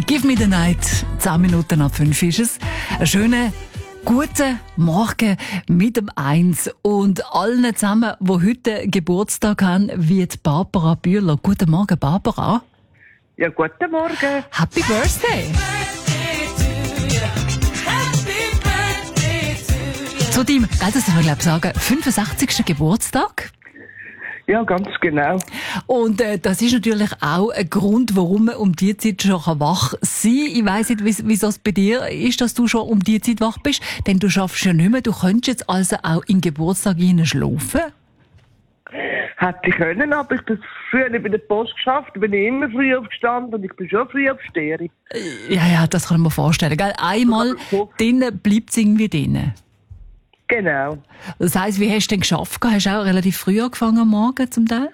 Give me the night. 10 Minuten ab 5 ist es. Einen schönen, guten Morgen mit dem 1 und allen zusammen, die heute Geburtstag haben, wie die Barbara Bühler. Guten Morgen, Barbara. Ja, guten Morgen. Happy Birthday. Zu deinem, das darf ich glaube sagen, 65. Geburtstag. Ja, ganz genau. Und das ist natürlich auch ein Grund, warum man um die Zeit schon wach sein kann. Ich weiss nicht, wieso es bei dir ist, dass du schon um die Zeit wach bist. Denn du schaffst ja nicht mehr. Du könntest jetzt also auch in den Geburtstag schlafen. Hätte ich können, aber ich bin früher bei der Post geschafft, bin ich immer früh aufgestanden und ich bin schon früh aufstehen. Ja, das kann ich mir vorstellen. Gell? Einmal drinnen bleibt es irgendwie drinnen. Genau. Das heisst, wie hast du denn geschafft? Hast du auch relativ früh angefangen am Morgen zum Teil?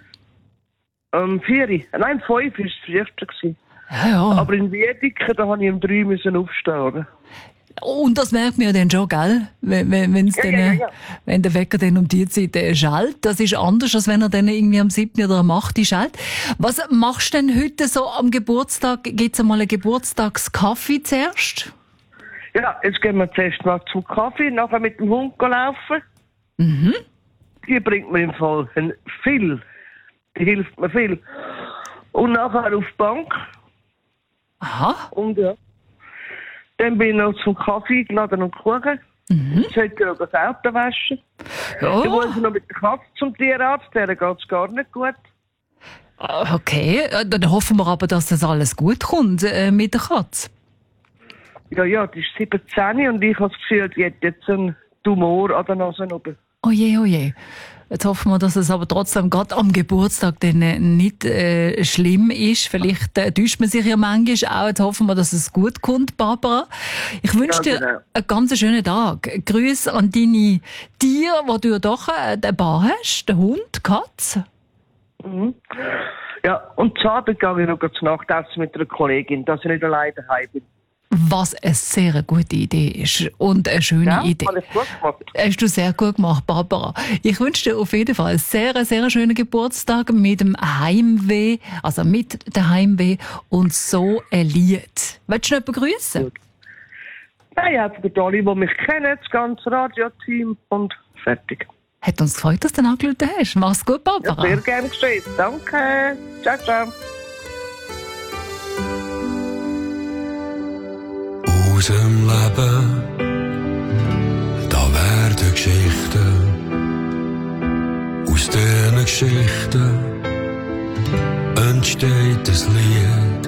4. Nein, 5 war das früheste. Ja. Aber in Wiedeke, da musste ich um 3 aufstehen. Und das merkt man ja dann schon, gell? Wenn der Wecker dann um die Zeit schallt. Das ist anders, als wenn er dann irgendwie am 7. oder am 8. schallt. Was machst du denn heute so am Geburtstag? Gibt's einmal einen Geburtstagskaffee zuerst? Ja, jetzt gehen wir zuerst mal zum Kaffee, nachher mit dem Hund laufen. Mhm. Die bringt mir im Fall viel. Die hilft mir viel. Und nachher auf die Bank. Aha. Und ja. Dann bin ich noch zum Kaffee geladen und Kuchen. Jetzt sollte ich das Auto waschen. Ja. Dann muss ich noch mit der Katze zum Tierarzt, der geht es gar nicht gut. Okay, dann hoffen wir aber, dass das alles gut kommt mit der Katze. Ja, die ist 17 und ich habe das Gefühl, die hat jetzt einen Tumor an der Nase oben. Oh je. Jetzt hoffen wir, dass es aber trotzdem gerade am Geburtstag dann nicht schlimm ist. Vielleicht täuscht man sich ja manchmal auch. Jetzt hoffen wir, dass es gut kommt, Barbara. Ich wünsche dir einen ganz schönen Tag. Grüße an deine Tiere, die du ja doch ein paar hast. Den Hund, die Katze. Mhm. Ja, und zu Abend gehe ich noch zu Nachtessen mit einer Kollegin, dass ich nicht alleine daheim bin. Was eine sehr gute Idee ist. Und eine schöne Idee. Ja, gut gemacht. Hast du sehr gut gemacht, Barbara. Ich wünsche dir auf jeden Fall einen sehr, sehr schönen Geburtstag mit dem Heimweh, also mit dem Heimweh und so ein Lied. Willst du noch jemanden begrüßen? Nein, einfach für alle, die mich kennen, das ganze Radioteam und fertig. Hat uns gefreut, dass du angerufen hast. Mach's gut, Barbara. Ja, sehr gerne geschehen. Danke. Ciao. Aus dem Leben, da werden Geschichten. Aus diesen Geschichten entsteht ein Lied.